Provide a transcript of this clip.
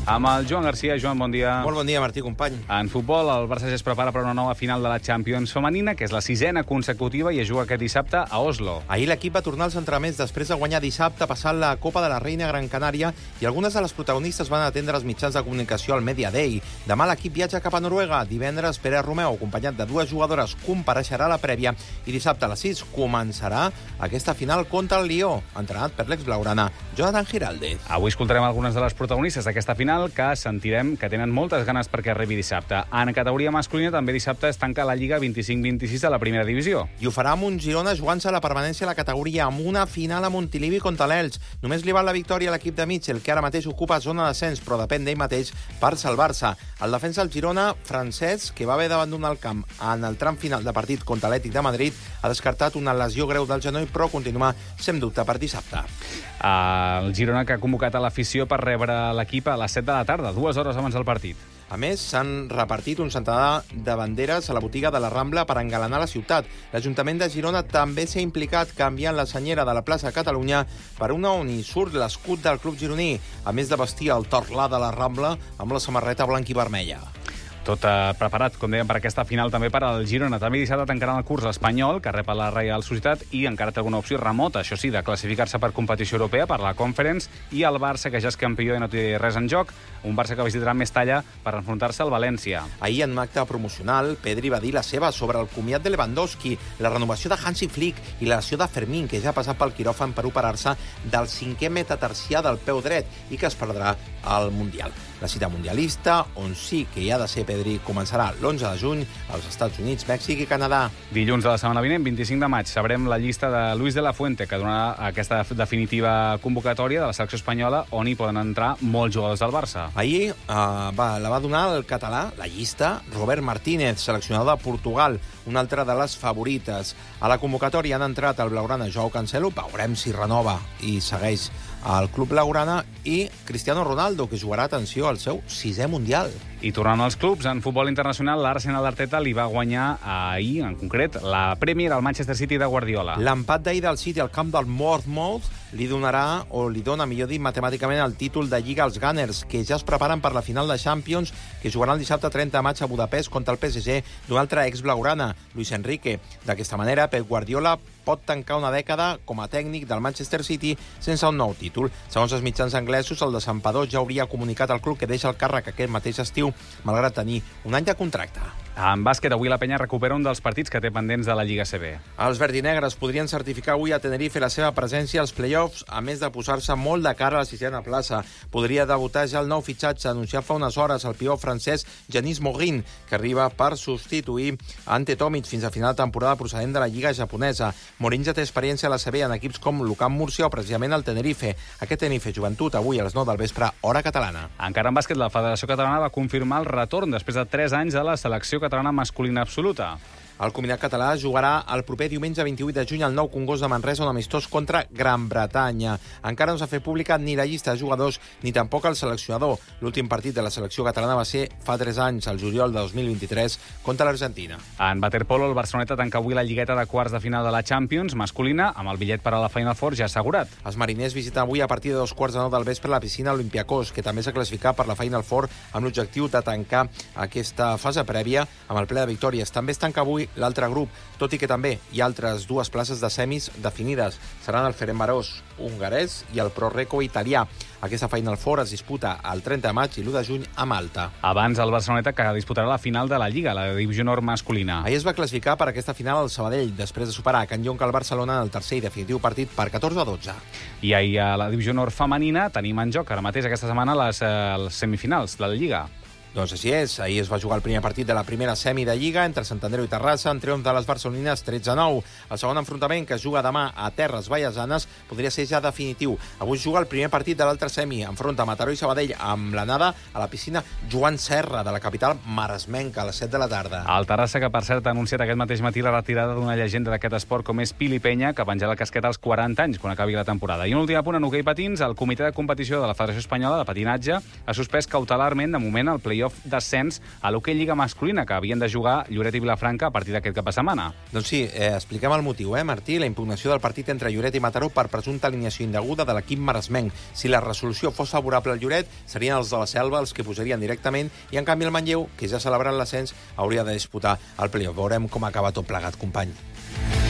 Amb el Joan Garcia. Joan, bon dia. Molt bon dia, Martí, company. En futbol, el Barça ja es prepara per una nova final de la Champions femenina, que és la 6a consecutiva i es juga aquest dissabte a Oslo. Ahir l'equip va tornar als entrenaments després de guanyar dissabte passant la Copa de la Reina Gran Canària i algunes de les protagonistes van atendre els mitjans de comunicació al Media Day. Demà l'equip viatja cap a Noruega. Divendres, Pere Romeu, acompanyat de dues jugadores, compareixerà a la prèvia i dissabte a les 6 començarà aquesta final contra el Lió, entrenat per l'ex-blaugrana Jonathan Giraldez. Avui escoltarem algunes de les protagonistes d'aquesta final que sentirem que tenen moltes ganes perquè arribi dissabte. En categoria masculina també dissabte es tanca la Lliga 25-26 de la primera divisió. I ho farà amb un Girona jugant-se la permanència a la categoria amb una final a Montilivi contra l'Elx. Només li val la victòria a l'equip de Mitchell, que ara mateix ocupa zona d'ascens, però depèn d'ell mateix per salvar-se. El defensa del Girona, Francesc, que va haver d'abandonar el camp en el tram final de partit contra l'Atlètic de Madrid, ha descartat una lesió greu del genoll, però continua sent dubte per dissabte. El Girona, que ha convocat a l'afició per rebre l'equip a les 7 de la tarda, 2 hores abans del partit. A més, s'han repartit un centenar de banderes a la botiga de la Rambla per engalanar la ciutat. L'Ajuntament de Girona també s'ha implicat canviant la senyera de la plaça Catalunya per una on hi surt l'escut del club gironí, a més de vestir el torlà de la Rambla amb la samarreta blanca i vermella. Tot preparat, com dèiem, per aquesta final també per al Girona. També dissabte tancaran el curs l'Espanyol, que rep a la Reial Societat, i encara té alguna opció remota, això sí, de classificar-se per competició europea, per la Conference, i el Barça, que ja és campió i no té res en joc, un Barça que visitarà Mestalla per enfrontar-se al València. Ahir, en un acte promocional, Pedri va dir la seva sobre el comiat de Lewandowski, la renovació de Hansi Flick i la lesió de Fermín, que ja ha passat pel quiròfan per operar-se del 5è metatarsià del peu dret i que es perdrà al Mundial. La cita mundialista, on sí que hi ha de ser Pedri, començarà l'11 de juny als Estats Units, Mèxic i Canadà. Dilluns de la setmana vinent, 25 de maig, sabrem la llista de Luis de la Fuente, que donarà aquesta definitiva convocatòria de la selecció espanyola, on hi poden entrar molts jugadors del Barça. Ahir la va donar el català, la llista, Robert Martínez, seleccionador de Portugal, una altra de les favorites. A la convocatòria han entrat el blaugrana Joao Cancelo, veurem si renova i segueix al club blaugrana, i Cristiano Ronaldo, que jugarà, atenció, al seu 6è Mundial. I tornant als clubs, en futbol internacional, l'Arsenal d'Arteta li va guanyar ahir, en concret, la Premier al Manchester City de Guardiola. L'empat d'ahir del City al camp del Bournemouth li donarà, o li dona, millor dit, matemàticament el títol de Lliga als Gunners, que ja es preparen per la final de Champions, que jugaran el dissabte 30 de maig a Budapest contra el PSG d'un altre ex-blaugrana, Luis Enrique. D'aquesta manera, Pep Guardiola pot tancar una dècada com a tècnic del Manchester City sense un nou títol. Segons els mitjans anglesos, el desempador ja hauria comunicat al club que deixa el càrrec aquest mateix estiu, malgrat tenir un any de contracte. En bàsquet, avui la Penya recupera un dels partits que té pendents de la Lliga CB. Els verdinegres podrien certificar avui a Tenerife la seva presència als play-offs, a més de posar-se molt de cara a la 6a plaça. Podria debutar ja el nou fitxatge anunciat fa unes hores el pivot francès Yanis Morin, que arriba per substituir Ante Tomic fins a final de temporada procedent de la Lliga japonesa. Morin ja té experiència a la CB en equips com l'Ucamp Múrcia o precisament el Tenerife. Aquest Tenerife Joventut avui a les 9 del vespre, hora catalana. Encara en bàsquet, la Federació Catalana va confirmar el retorn després de 3 anys de la selecció catalana masculina absoluta. El combinat català jugarà el proper diumenge 28 de juny al Nou Congost de Manresa, un amistós contra Gran Bretanya. Encara no s'ha fet pública ni la llista de jugadors ni tampoc el seleccionador. L'últim partit de la selecció catalana va ser fa 3 anys, el juliol de 2023, contra l'Argentina. En waterpolo, el Barceloneta tanca avui la lligueta de quarts de final de la Champions masculina amb el bitllet per a la Final Four ja assegurat. Els mariners visiten avui a partir de 2:15 del vespre la piscina Olympiacos, que també s'ha classificat per la Final Four amb l'objectiu de tancar aquesta fase prèvia amb el ple de victòries. També es tanca avui l'altre grup, tot i que també hi ha altres 2 places de semis definides. Seran el Ferencváros hongarès i el Pro Recco italià. Aquesta Final Four es disputa el 30 de maig i l'1 de juny a Malta. Abans, el Barceloneta, que disputarà la final de la Lliga, la Divisió Nord masculina. Ahir es va classificar per aquesta final al Sabadell, després de superar a Can Jonca al Barcelona en el tercer i definitiu partit per 14-12. I ahir a la Divisió Nord femenina tenim en joc ara mateix aquesta setmana les semifinals de la Lliga. Doncs així és. Ahir es va jugar el primer partit de la primera semi de Lliga entre Sant Andreu i Terrassa, en triomf de les barcelonines 13-9. El segon enfrontament, que es juga demà a Terres Vallesanes, podria ser ja definitiu. Avui juga el primer partit de l'altre semi, enfronta Mataró i Sabadell, amb l'anada a la piscina Joan Serra, de la capital maresmenca, a les 7 de la tarda. El Terrassa, que per cert ha anunciat aquest mateix matí la retirada d'una llegenda d'aquest esport com és Pili Penya, que penjarà la casqueta als 40 anys quan acabi la temporada. I un últim apunt en hoquei patins, el comitè de competició de la Federació Espanyola de Patinatge ha suspès cautelarment de moment el play play-off d'ascens a l'hoquei Lliga masculina, que havien de jugar Lloret i Vilafranca a partir d'aquest cap de setmana. Doncs sí, expliquem el motiu, Martí? La impugnació del partit entre Lloret i Mataró per presumpta alineació indeguda de l'equip maresmenc. Si la resolució fos favorable al Lloret, serien els de la Selva els que posarien directament, i en canvi el Manlleu, que ja ha celebrat l'ascens, hauria de disputar el play-off. Veurem com acaba tot plegat, company.